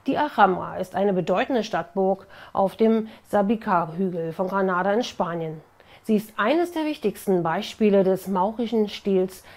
Die Alhambra ist eine bedeutende Stadtburg auf dem Sabica-Hügel von Granada in Spanien. Sie ist eines der wichtigsten Beispiele des maurischen Stils